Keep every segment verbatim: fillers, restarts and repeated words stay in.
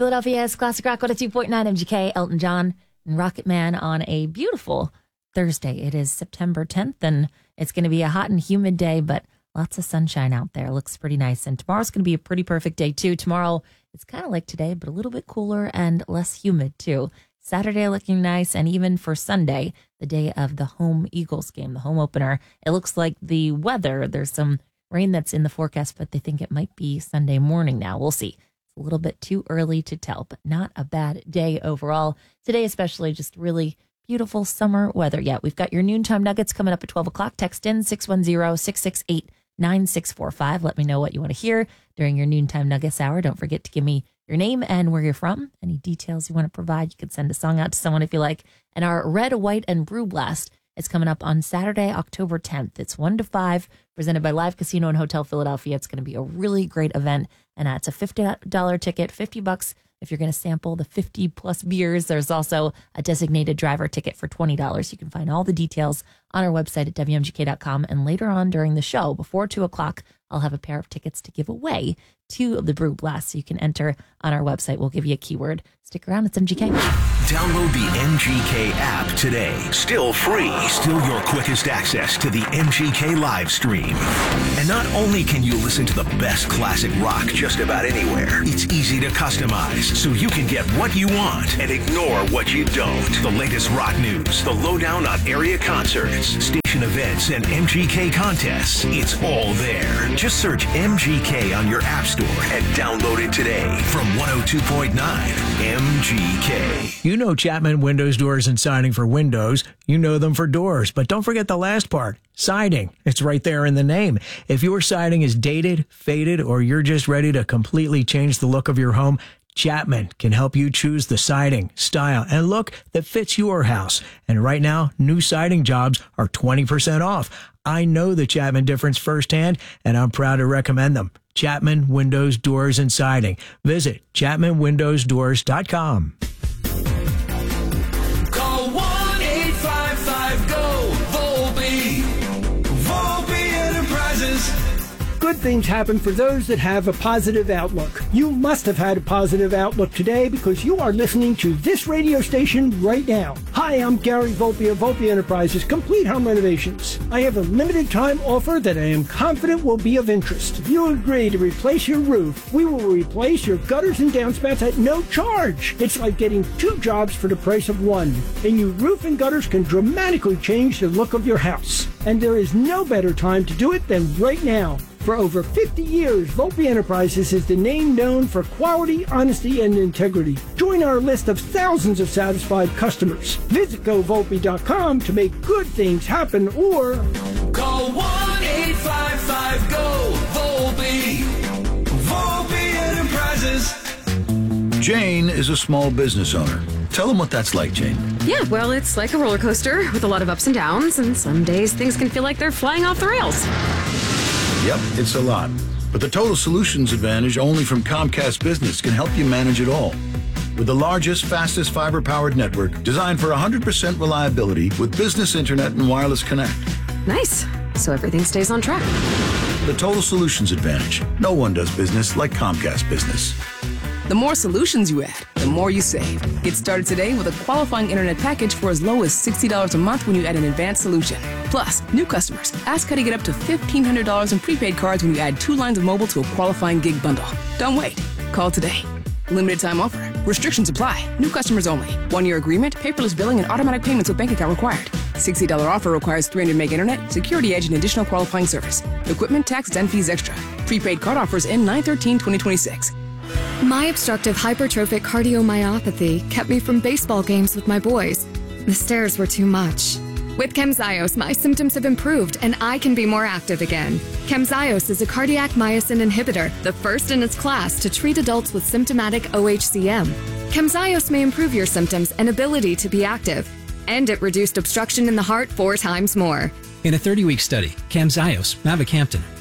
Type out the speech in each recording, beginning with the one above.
Philadelphia's Classic Rock one oh two point nine M G K, Elton John and Rocket Man on a beautiful Thursday. It is September tenth, and it's going to be a hot and humid day, but lots of sunshine out there. Looks pretty nice. And tomorrow's going to be a pretty perfect day, too. Tomorrow, it's kind of like today, but a little bit cooler and less humid, too. Saturday looking nice, and even for Sunday, the day of the home Eagles game, the home opener, it looks like the weather, there's some rain that's in the forecast, but they think it might be Sunday morning now. We'll see. It's a little bit too early to tell, but not a bad day overall. Today especially, just really beautiful summer weather. Yeah, we've got your noontime nuggets coming up at twelve o'clock. Text in six one zero, six six eight, nine six four five. Let me know what you want to hear during your noontime nuggets hour. Don't forget to give me your name and where you're from. Any details you want to provide, you can send a song out to someone if you like. And our Red, White, and Brew Blast is coming up on Saturday, October tenth. It's one to five, presented by Live Casino and Hotel Philadelphia. It's going to be a really great event, and uh, it's a fifty dollars ticket, fifty bucks if you're going to sample the fifty plus beers. There's also a designated driver ticket for twenty dollars. You can find all the details on our website at W M G K dot com. And later on during the show, before two o'clock, I'll have a pair of tickets to give away to the Brew Blast. So you can enter on our website. We'll give you a keyword. Stick around. It's M G K. Download the M G K app today. Still free. Still your quickest access to the M G K live stream. And not only can you listen to the best classic rock just about anywhere, it's easy to customize so you can get what you want and ignore what you don't. The latest rock news, the lowdown on area concerts, station events, and M G K contests. It's all there. Just search M G K on your app store and download it today from one oh two point nine M G K. You know Chapman Windows, Doors, and Siding for windows. You know them for doors. But don't forget the last part, siding. It's right there in the name. If your siding is dated, faded, or you're just ready to completely change the look of your home, Chapman can help you choose the siding, style, and look that fits your house. And right now, new siding jobs are twenty percent off. I know the Chapman difference firsthand, and I'm proud to recommend them. Chapman Windows, Doors, and Siding. Visit chapman windows doors dot com. Call one eight five five G O Volpe. Volpe Enterprises. Good things happen for those that have a positive outlook. You must have had a positive outlook today because you are listening to this radio station right now. Hi, I'm Gary Volpe of Volpe Enterprises, Complete Home Renovations. I have a limited time offer that I am confident will be of interest. If you agree to replace your roof, we will replace your gutters and downspouts at no charge. It's like getting two jobs for the price of one. And your roof and gutters can dramatically change the look of your house. And there is no better time to do it than right now. For over fifty years, Volpe Enterprises is the name known for quality, honesty, and integrity. Join our list of thousands of satisfied customers. Visit go volpe dot com to make good things happen or call one eight five five G O Volpe. Volpe Enterprises. Jane is a small business owner. Tell them what that's like, Jane. Yeah, well, it's like a roller coaster with a lot of ups and downs, and some days things can feel like they're flying off the rails. Yep, it's a lot. But the Total Solutions Advantage only from Comcast Business can help you manage it all. With the largest, fastest fiber-powered network designed for one hundred percent reliability with business internet and wireless connect. Nice. So everything stays on track. The Total Solutions Advantage. No one does business like Comcast Business. The more solutions you add, the more you save. Get started today with a qualifying internet package for as low as sixty dollars a month when you add an advanced solution. Plus, new customers, ask how to get up to fifteen hundred dollars in prepaid cards when you add two lines of mobile to a qualifying gig bundle. Don't wait. Call today. Limited time offer. Restrictions apply. New customers only. One-year agreement, paperless billing, and automatic payments with bank account required. sixty dollars offer requires three hundred meg internet, security edge, and additional qualifying service. Equipment, tax, and fees extra. Prepaid card offers end nine thirteen twenty twenty-six. My obstructive hypertrophic cardiomyopathy kept me from baseball games with my boys. The stairs were too much. With Camzyos, my symptoms have improved and I can be more active again. Camzyos is a cardiac myosin inhibitor, the first in its class to treat adults with symptomatic O H C M. Camzyos may improve your symptoms and ability to be active. And it reduced obstruction in the heart four times more. In a thirty-week study, Camzyos, mavacamten,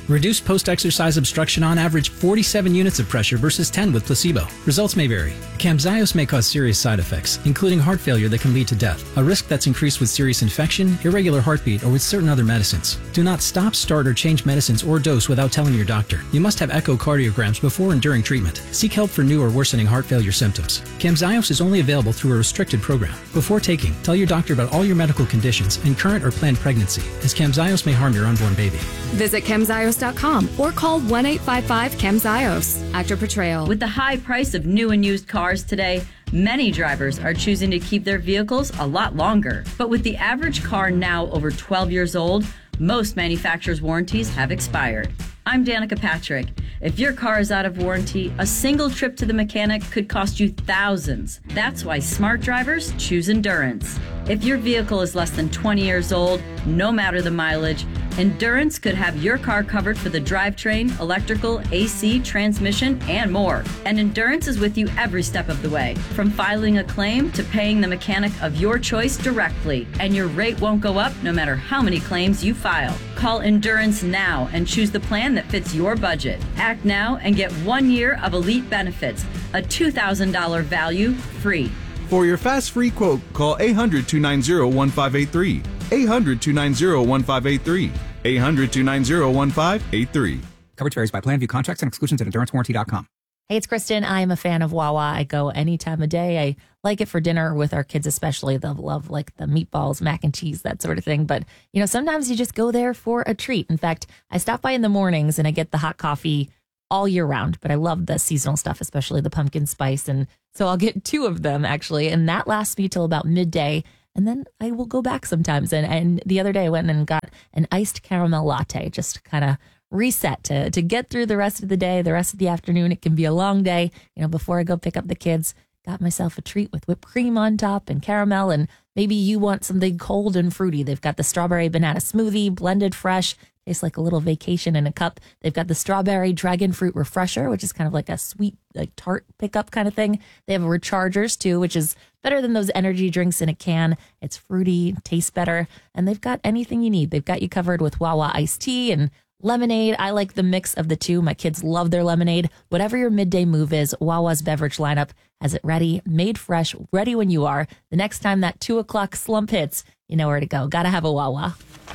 Reduced post-exercise obstruction on average forty-seven units of pressure versus ten with placebo. Results may vary. Camzyos may cause serious side effects, including heart failure that can lead to death, a risk that's increased with serious infection, irregular heartbeat, or with certain other medicines. Do not stop, start, or change medicines or dose without telling your doctor. You must have echocardiograms before and during treatment. Seek help for new or worsening heart failure symptoms. Camzyos is only available through a restricted program. Before taking, tell your doctor about all your medical conditions and current or planned pregnancy, as Camzyos may harm your unborn baby. Visit Camzyos dot com or call one eight five five Camzyos. Actor portrayal. With the high price of new and used cars today, many drivers are choosing to keep their vehicles a lot longer. But with the average car now over twelve years old, most manufacturers' warranties have expired. I'm Danica Patrick. If your car is out of warranty, a single trip to the mechanic could cost you thousands. That's why smart drivers choose Endurance. If your vehicle is less than twenty years old, no matter the mileage, Endurance could have your car covered for the drivetrain, electrical, A C, transmission, and more. And Endurance is with you every step of the way, from filing a claim to paying the mechanic of your choice directly. And your rate won't go up no matter how many claims you file. Call Endurance now and choose the plan that fits your budget. Act now and get one year of elite benefits, a two thousand dollars value free. For your fast free quote, call eight hundred, two nine zero, one five eight three. eight hundred, two nine zero, one five eight three. eight hundred, two nine zero, one five eight three. Coverage varies by plan. View contracts and exclusions at endurance warranty dot com. Hey, it's Kristen. I'm a fan of Wawa. I go any time of day. I like it for dinner with our kids, especially. They'll love like the meatballs, mac and cheese, that sort of thing. But, you know, sometimes you just go there for a treat. In fact, I stop by in the mornings and I get the hot coffee all year round. But I love the seasonal stuff, especially the pumpkin spice. And so I'll get two of them, actually. And that lasts me till about midday. And then I will go back sometimes. And, and the other day I went and got an iced caramel latte, just kind of reset to, to get through the rest of the day, the rest of the afternoon. It can be a long day. You know, before I go pick up the kids, got myself a treat with whipped cream on top and caramel. And maybe you want something cold and fruity. They've got the strawberry banana smoothie, blended fresh. Tastes like a little vacation in a cup. They've got the strawberry dragon fruit refresher, which is kind of like a sweet, like tart pickup kind of thing. They have rechargers too, which is better than those energy drinks in a can. It's fruity, tastes better, and they've got anything you need. They've got you covered with Wawa iced tea and lemonade. I like the mix of the two. My kids love their lemonade. Whatever your midday move is, Wawa's beverage lineup has it ready, made fresh, ready when you are. The next time that two o'clock slump hits, you know where to go. Gotta have a Wawa.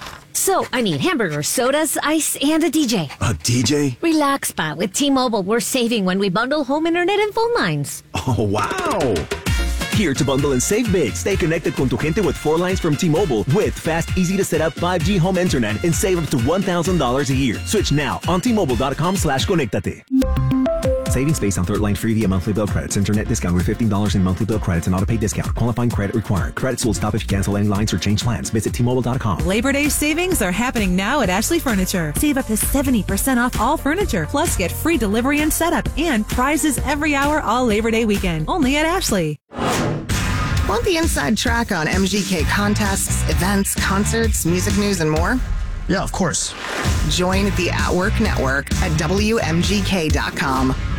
So, I need hamburgers, sodas, ice, and a D J. A D J? Relax, Spot. With T-Mobile, we're saving when we bundle home internet and phone lines. Oh, wow. Here to bundle and save big. Stay connected con tu gente with four lines from T-Mobile with fast, easy to set up five G home internet and save up to one thousand dollars a year. Switch now on T-Mobile.com slash conectate. Savings based on third line free via monthly bill credits. Internet discount with fifteen dollars in monthly bill credits and auto-pay discount. Qualifying credit required. Credits will stop if you cancel any lines or change plans. Visit T Mobile dot com. Labor Day savings are happening now at Ashley Furniture. Save up to seventy percent off all furniture. Plus, get free delivery and setup. And prizes every hour all Labor Day weekend. Only at Ashley. Want the inside track on M G K contests, events, concerts, music news, and more? Yeah, of course. Join the At Work Network at W M G K dot com.